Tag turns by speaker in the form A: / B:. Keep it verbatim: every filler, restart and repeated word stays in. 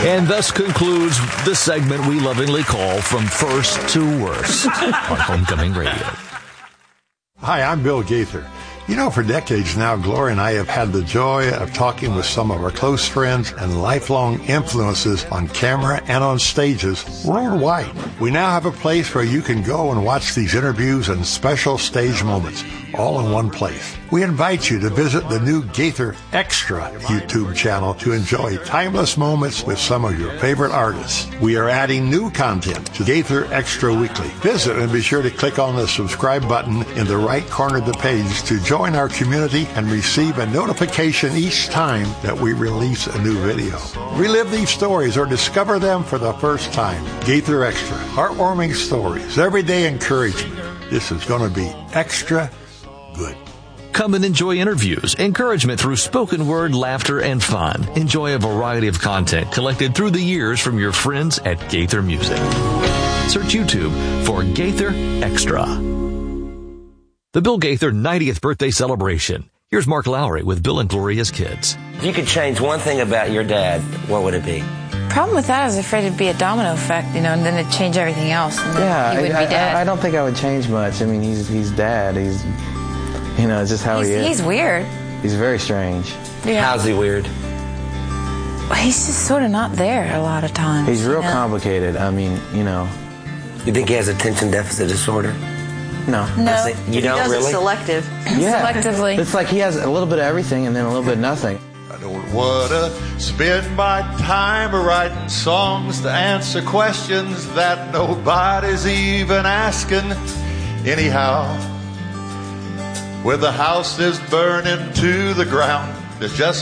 A: And thus concludes the segment we lovingly call From First to Worst on Homecoming Radio.
B: Hi, I'm Bill Gaither. You know, for decades now, Gloria and I have had the joy of talking with some of our close friends and lifelong influences on camera and on stages worldwide. We now have a place where you can go and watch these interviews and special stage moments all in one place. We invite you to visit the new Gaither Extra YouTube channel to enjoy timeless moments with some of your favorite artists. We are adding new content to Gaither Extra Weekly. Visit and be sure to click on the subscribe button in the right corner of the page to join our community and receive a notification each time that we release a new video. Relive these stories or discover them for the first time. Gaither Extra, heartwarming stories, everyday encouragement. This is going to be extra good.
A: Come and enjoy interviews, encouragement through spoken word, laughter, and fun. Enjoy a variety of content collected through the years from your friends at Gaither Music. Search YouTube for Gaither Extra. The Bill Gaither ninetieth birthday celebration. Here's Mark Lowry with Bill and Gloria's Kids.
C: If you could change one thing about your dad, what would it be?
D: Problem with that, I was afraid it'd be a domino effect, you know, and then it'd change everything else. And
E: yeah,
D: he wouldn't
E: I,
D: be dead.
E: I, I don't think I would change much. I mean, he's he's dad. He's, you know, it's just how
D: he's,
E: he is.
D: He's weird.
E: He's very strange.
D: Yeah.
C: How's he weird?
D: He's just sort of not there a lot of times.
E: He's real
D: you know?
E: complicated. I mean, you know.
C: You think he has attention deficit disorder?
E: No.
D: No.
C: You don't
F: he does
C: really?
F: it selective.
E: Yeah.
D: Selectively.
E: It's like he has a little bit of everything and then a little bit of nothing.
G: I don't want to spend my time writing songs to answer questions that nobody's even asking. Anyhow, when the house is burning to the ground, there's just